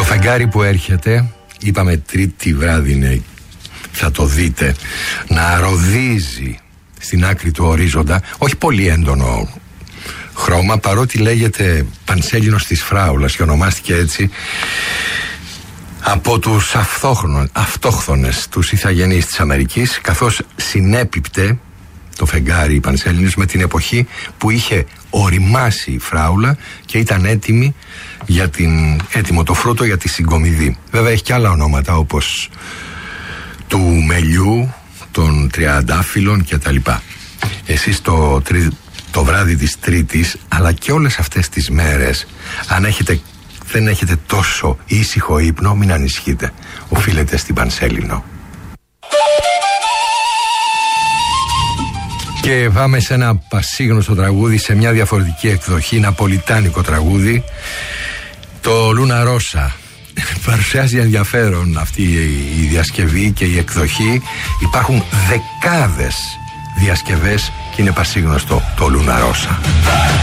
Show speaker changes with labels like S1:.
S1: φεγγάρι που έρχεται, είπαμε Τρίτη βράδυ είναι, θα το δείτε, να ροδίζει στην άκρη του ορίζοντα, όχι πολύ έντονο χρώμα, παρότι λέγεται Πανσέλινος της Φράουλας και ονομάστηκε έτσι από τους αυτόχθονες, τους ηθαγενείς της Αμερικής, καθώς συνέπιπτε το φεγγάρι Πανσέλινος με την εποχή που είχε οριμάσει η φράουλα και ήταν έτοιμο το φρούτο για τη συγκομιδή. Βέβαια έχει και άλλα ονόματα, όπως του μελιού, των τριαντάφυλλων κτλ. Εσείς το βράδυ της Τρίτης, αλλά και όλες αυτές τις μέρες, αν δεν έχετε τόσο ήσυχο ύπνο, μην ανησυχείτε, οφείλετε στην Πανσέλινο. Και πάμε σε ένα πασίγνωστο τραγούδι, σε μια διαφορετική εκδοχή, ναπολιτάνικο τραγούδι, το Λούνα Ρώσα. Παρουσιάζει ενδιαφέρον αυτή η διασκευή και η εκδοχή. Υπάρχουν δεκάδες διασκευές και είναι πασίγνωστο το Λούνα Ρώσα.